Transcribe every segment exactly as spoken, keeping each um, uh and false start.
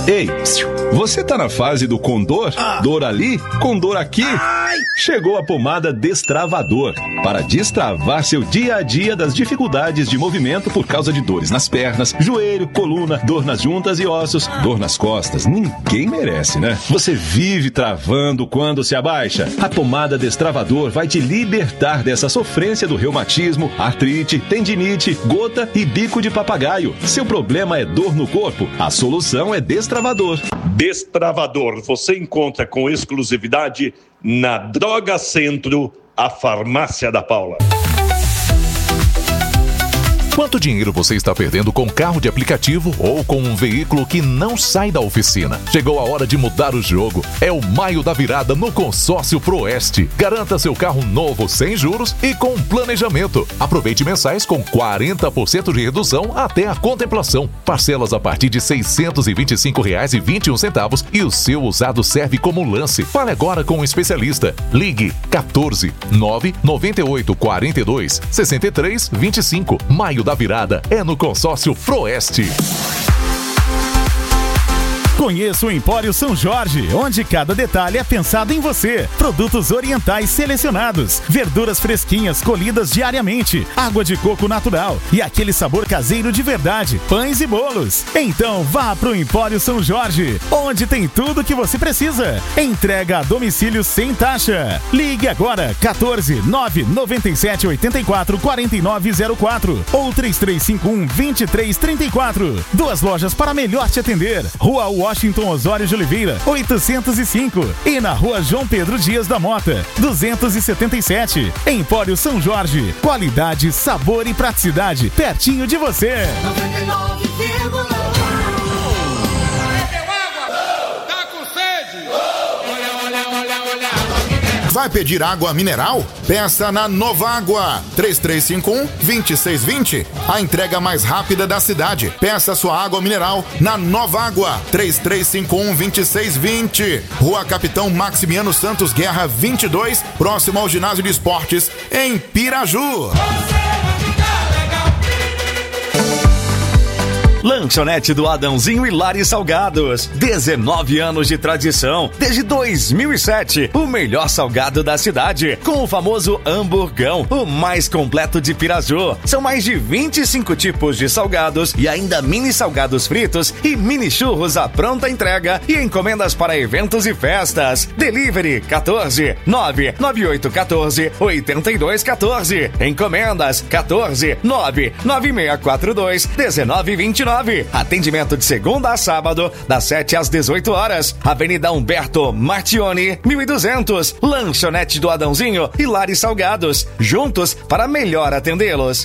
Ei, você tá na fase do condor? Ah. Dor ali, condor aqui? Ai. Chegou a pomada Destravador para destravar seu dia a dia das dificuldades de movimento por causa de dores nas pernas, joelho, coluna, dor nas juntas e ossos, dor nas costas. Ninguém merece, né? Você vive travando quando se abaixa. A pomada Destravador vai te libertar dessa sofrência do reumatismo, artrite, tendinite, gota e bico de papagaio. Seu problema é dor no corpo? A solução é Destravador. Destravador, você encontra com exclusividade na Droga Centro, a farmácia da Paula. Quanto dinheiro você está perdendo com carro de aplicativo ou com um veículo que não sai da oficina? Chegou a hora de mudar o jogo. É o Maio da Virada no Consórcio Proeste. Garanta seu carro novo sem juros e com planejamento. Aproveite mensais com quarenta por cento de redução até a contemplação. Parcelas a partir de seiscentos e vinte e cinco reais e vinte e um centavos e o seu usado serve como lance. Fale agora com um especialista. Ligue quatorze, nove, noventa e oito, quarenta e dois, sessenta e três, vinte e cinco. Maio da Virada é no Consórcio Proeste. Conheça o Empório São Jorge, onde cada detalhe é pensado em você. Produtos orientais selecionados, verduras fresquinhas colhidas diariamente, água de coco natural e aquele sabor caseiro de verdade, pães e bolos. Então vá pro Empório São Jorge, onde tem tudo que você precisa. Entrega a domicílio sem taxa. Ligue agora quatorze, nove, noventa e sete, oitenta e quatro, quarenta e nove zero quatro ou três três cinco um, vinte e três trinta e quatro. Duas lojas para melhor te atender. Rua Washington Osório de Oliveira, oitocentos e cinco. E na Rua João Pedro Dias da Mota, duzentos e setenta e sete. Empório São Jorge. Qualidade, sabor e praticidade pertinho de você. noventa e nove vírgula um. Vai pedir água mineral? Peça na Novágua, três três cinco um, dois seis dois zero. A entrega mais rápida da cidade. Peça sua água mineral na Novágua, três três cinco um, dois seis dois zero. Rua Capitão Maximiano Santos Guerra vinte e dois, próximo ao Ginásio de Esportes, em Piraju. Lanchonete do Adãozinho e Lares Salgados. dezenove anos de tradição. Desde dois mil e sete, o melhor salgado da cidade. Com o famoso hamburgão, o mais completo de Piraju. São mais de vinte e cinco tipos de salgados e ainda mini salgados fritos e mini churros à pronta entrega e encomendas para eventos e festas. Delivery quatorze, nove nove oito um quatro, oito dois um quatro. Encomendas quatorze, nove nove seis quatro dois, um nove dois nove. Atendimento de segunda a sábado, das sete às dezoito horas. Avenida Humberto Martioni, mil e duzentos. Lanchonete do Adãozinho e Lares Salgados. Juntos para melhor atendê-los.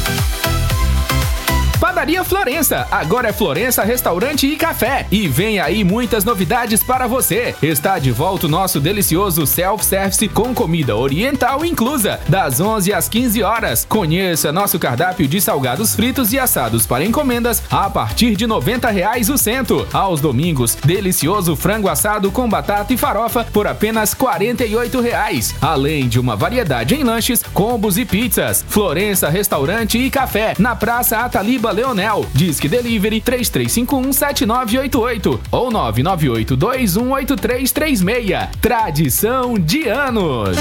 Padaria Florença, agora é Florença Restaurante e Café. E vem aí muitas novidades para você. Está de volta o nosso delicioso self-service com comida oriental inclusa, das onze às quinze horas. Conheça nosso cardápio de salgados fritos e assados para encomendas a partir de noventa reais o cento. Aos domingos, delicioso frango assado com batata e farofa por apenas quarenta e oito reais. Além de uma variedade em lanches, combos e pizzas. Florença Restaurante e Café, na Praça Ataliba Leonel. Disque Delivery três três cinco um, sete nove oito oito ou nove nove oito dois um oito três três seis. Tradição de anos.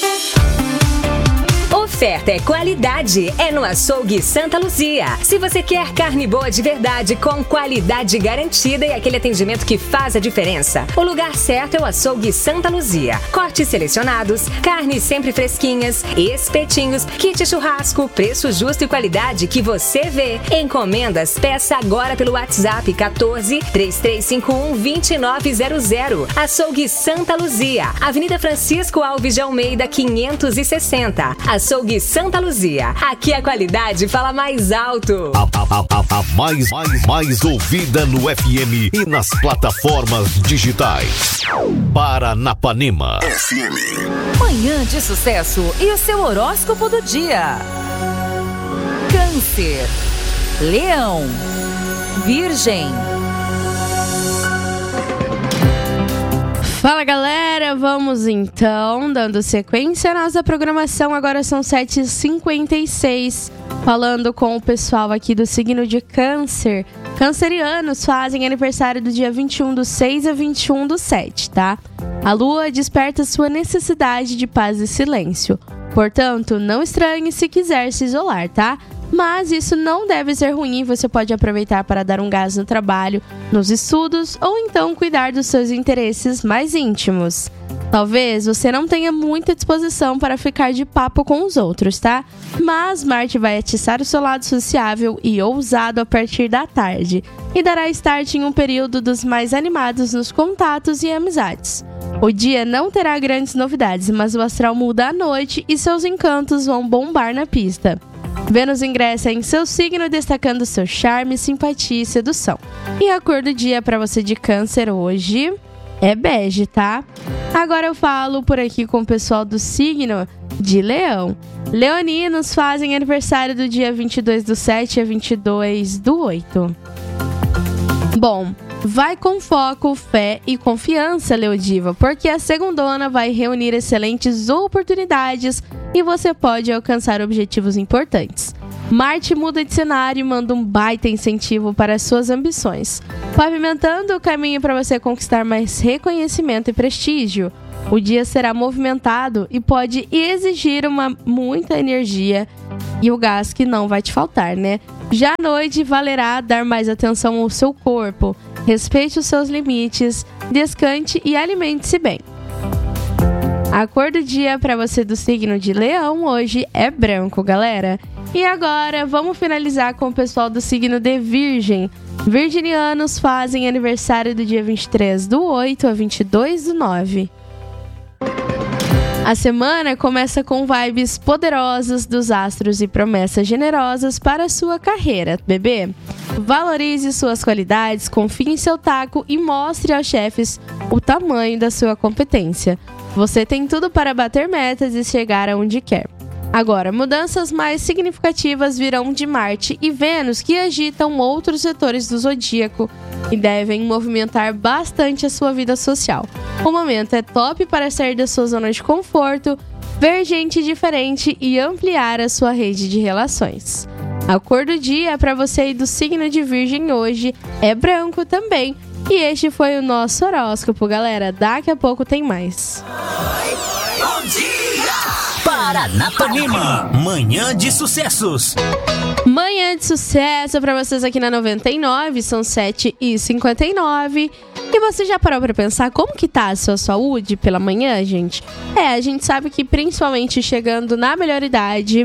Oferta é qualidade, é no Açougue Santa Luzia. Se você quer carne boa de verdade, com qualidade garantida e aquele atendimento que faz a diferença, o lugar certo é o Açougue Santa Luzia. Cortes selecionados, carnes sempre fresquinhas, espetinhos, kit churrasco, preço justo e qualidade que você vê. Encomendas, peça agora pelo WhatsApp quatorze, três três cinco um, dois nove zero zero. Açougue Santa Luzia, Avenida Francisco Alves de Almeida, quinhentos e sessenta. Açougue Santa Luzia. Aqui a qualidade fala mais alto. A, a, a, a mais, mais, mais ouvida no F M e nas plataformas digitais. Paranapanema F M. Manhã de sucesso e o seu horóscopo do dia. Câncer, Leão, Virgem. Fala galera, vamos então dando sequência à nossa programação. Agora são sete e cinquenta e seis, falando com o pessoal aqui do signo de Câncer. Cancerianos fazem aniversário do dia vinte e um do seis a vinte e um do sete, tá? A lua desperta sua necessidade de paz e silêncio. Portanto, não estranhe se quiser se isolar, tá? Mas isso não deve ser ruim, você pode aproveitar para dar um gás no trabalho, nos estudos ou então cuidar dos seus interesses mais íntimos. Talvez você não tenha muita disposição para ficar de papo com os outros, tá? Mas Marte vai atiçar o seu lado sociável e ousado a partir da tarde e dará start em um período dos mais animados nos contatos e amizades. O dia não terá grandes novidades, mas o astral muda à noite e seus encantos vão bombar na pista. Vênus ingressa em seu signo, destacando seu charme, simpatia e sedução. E a cor do dia para você de Câncer hoje é bege, tá? Agora eu falo por aqui com o pessoal do signo de Leão. Leoninos fazem aniversário do dia vinte e dois do sete a vinte e dois do oito. Bom, vai com foco, fé e confiança, Leodiva, porque a segundona vai reunir excelentes oportunidades e você pode alcançar objetivos importantes. Marte muda de cenário e manda um baita incentivo para suas ambições, pavimentando o caminho para você conquistar mais reconhecimento e prestígio. O dia será movimentado e pode exigir uma muita energia e o gás que não vai te faltar, né? Já à noite valerá dar mais atenção ao seu corpo, respeite os seus limites, descante e alimente-se bem. A cor do dia para você do signo de Leão hoje é branco, galera. E agora vamos finalizar com o pessoal do signo de Virgem. Virginianos fazem aniversário do dia vinte e três do oito a vinte e dois do nove. A semana começa com vibes poderosas dos astros e promessas generosas para a sua carreira, bebê. Valorize suas qualidades, confie em seu taco e mostre aos chefes o tamanho da sua competência. Você tem tudo para bater metas e chegar aonde quer. Agora, mudanças mais significativas virão de Marte e Vênus, que agitam outros setores do zodíaco e devem movimentar bastante a sua vida social. O momento é top para sair da sua zona de conforto, ver gente diferente e ampliar a sua rede de relações. A cor do dia para você e do signo de Virgem hoje é branco também. E este foi o nosso horóscopo, galera. Daqui a pouco tem mais. Bom dia! Paranapanema, manhã de sucessos. Manhã de sucesso para vocês aqui na noventa e nove, são sete e cinquenta e nove. E você já parou para pensar como que tá a sua saúde pela manhã, gente? É, a gente sabe que principalmente chegando na melhor idade,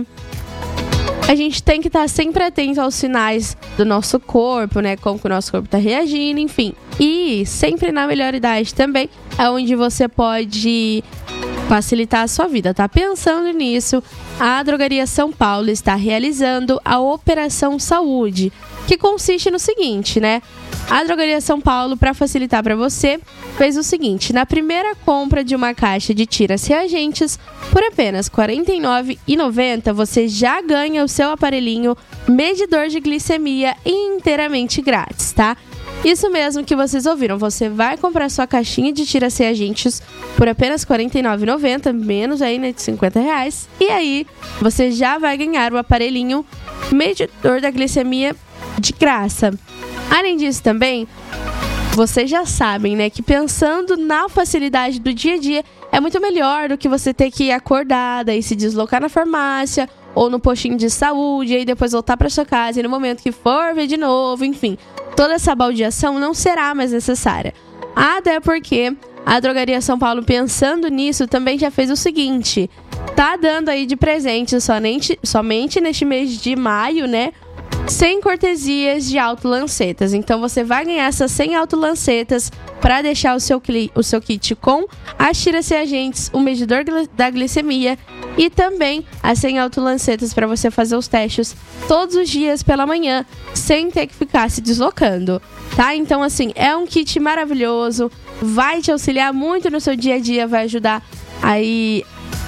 a gente tem que estar sempre atento aos sinais do nosso corpo, né? Como que o nosso corpo está reagindo, enfim. E sempre na melhor idade também é onde você pode facilitar a sua vida, tá? Pensando nisso, a Drogaria São Paulo está realizando a Operação Saúde, que consiste no seguinte, né? A Drogaria São Paulo, para facilitar para você, fez o seguinte: na primeira compra de uma caixa de tiras reagentes, por apenas quarenta e nove reais e noventa centavos, você já ganha o seu aparelhinho medidor de glicemia inteiramente grátis, tá? Isso mesmo que vocês ouviram, você vai comprar sua caixinha de tiras reagentes por apenas quarenta e nove reais e noventa centavos, menos aí, né, de cinquenta reais, e aí você já vai ganhar o aparelhinho medidor da glicemia de graça. Além disso também, vocês já sabem, né, que pensando na facilidade do dia a dia, é muito melhor do que você ter que ir acordada e se deslocar na farmácia ou no postinho de saúde e aí depois voltar para sua casa e no momento que for ver de novo, enfim, toda essa baldeação não será mais necessária. Até porque a Drogaria São Paulo, pensando nisso, também já fez o seguinte: tá dando aí de presente somente, somente neste mês de maio, né, cem cortesias de autolancetas. Então você vai ganhar essas cem autolancetas para deixar o seu, o seu kit com as tiras reagentes, o medidor da glicemia e também as cem autolancetas para você fazer os testes todos os dias pela manhã, sem ter que ficar se deslocando, tá? Então, assim, é um kit maravilhoso, vai te auxiliar muito no seu dia a dia, vai ajudar aí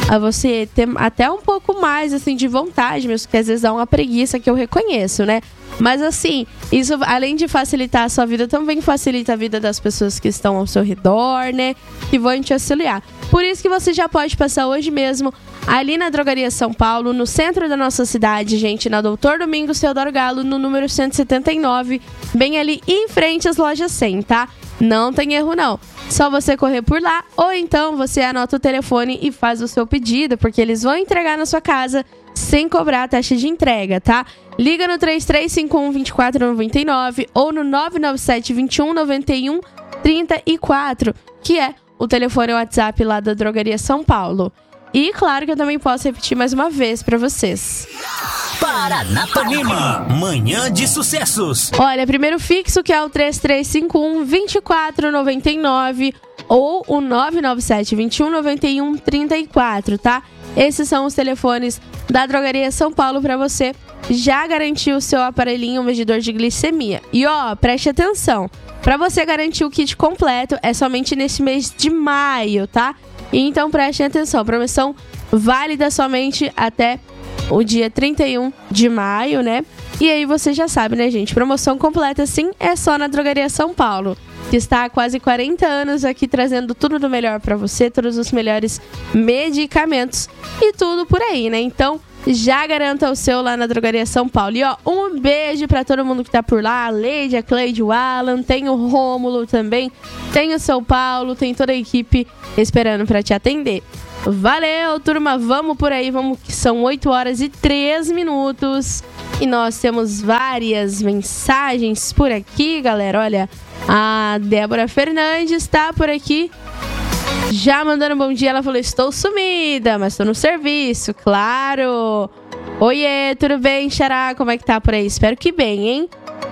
a você ter até um pouco mais, assim, de vontade mesmo, que às vezes dá uma preguiça, que eu reconheço, né? Mas assim, isso além de facilitar a sua vida, também facilita a vida das pessoas que estão ao seu redor, né? Que vão te auxiliar. Por isso que você já pode passar hoje mesmo ali na Drogaria São Paulo, no centro da nossa cidade, gente, na Doutor Domingos Teodoro Galo, no número cento e setenta e nove, bem ali em frente às lojas cem, tá? Não tem erro não. Só você correr por lá, ou então você anota o telefone e faz o seu pedido, porque eles vão entregar na sua casa sem cobrar a taxa de entrega, tá? Liga no três três cinco um, dois quatro nove nove ou no nove nove sete, vinte e um, noventa e um, trinta e quatro, que é o telefone WhatsApp lá da Drogaria São Paulo. E claro que eu também posso repetir mais uma vez pra vocês. Paranapanema, manhã de sucessos. Olha, primeiro fixo, que é o três três cinco um, dois quatro nove nove ou o nove nove sete, vinte e um, noventa e um, trinta e quatro, tá? Esses são os telefones da Drogaria São Paulo para você já garantir o seu aparelhinho medidor de glicemia. E ó, preste atenção, para você garantir o kit completo é somente nesse mês de maio, tá? Então preste atenção, promoção válida somente até o dia trinta e um de maio, né? E aí você já sabe, né, gente? Promoção completa, sim, é só na Drogaria São Paulo, que está há quase quarenta anos aqui trazendo tudo do melhor para você, todos os melhores medicamentos e tudo por aí, né? Então, já garanta o seu lá na Drogaria São Paulo. E ó, um beijo para todo mundo que tá por lá, a Leide, a Cleide, o Alan, tem o Rômulo também, tem o São Paulo, tem toda a equipe esperando para te atender. Valeu, turma, vamos por aí, vamos, que são oito horas e três minutos e nós temos várias mensagens por aqui, galera. Olha, a Débora Fernandes está por aqui, já mandando um bom dia. Ela falou: estou sumida, mas estou no serviço, claro. Oiê, tudo bem, Xará? Como é que tá por aí? Espero que bem, hein?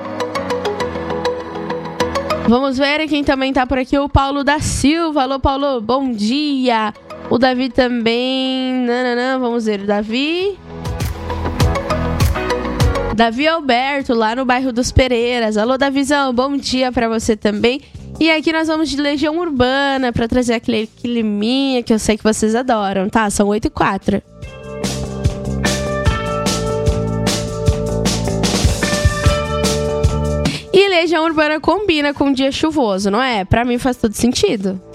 Vamos ver quem também tá por aqui, o Paulo da Silva. Alô, Paulo, bom dia. O Davi também. Nananã, vamos ver, o Davi. Davi Alberto, lá no bairro dos Pereiras. Alô, Davizão, bom dia pra você também. E aqui nós vamos de Legião Urbana pra trazer aquele climinha que eu sei que vocês adoram, tá? São oito e quatro. E Legião Urbana combina com um dia chuvoso, não é? Pra mim faz todo sentido.